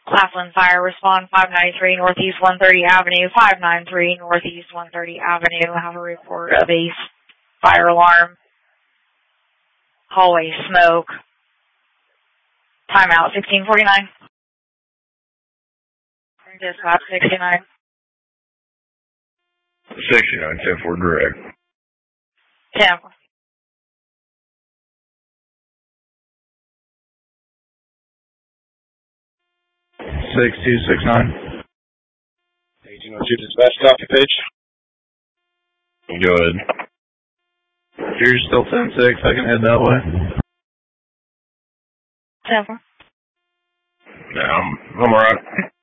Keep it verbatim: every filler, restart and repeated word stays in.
Claflin Fire, respond five ninety-three Northeast one thirty Avenue, five ninety-three Northeast one thirty Avenue. Have a report of a fire alarm. Hallway smoke. Timeout sixteen forty-nine. Dispatch sixty-nine. sixty-nine, ten four direct. ten. six two six nine. eighteen oh two dispatch, copy page. Go ahead. If you're still ten six, I can head that way. ten four. Yeah, I'm, I'm alright.